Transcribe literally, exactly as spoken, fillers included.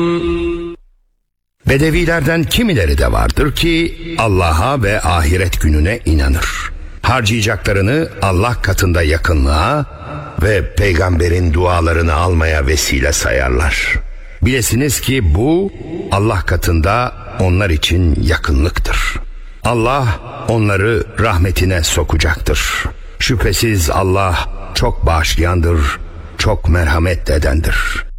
Bedevilerden kimileri de vardır ki Allah'a ve ahiret gününe inanır. Harcayacaklarını Allah katında yakınlığa ve peygamberin dualarını almaya vesile sayarlar. Bilesiniz ki bu Allah katında onlar için yakınlıktır. Allah onları rahmetine sokacaktır. Şüphesiz Allah çok bağışlayandır, çok merhamet edendir.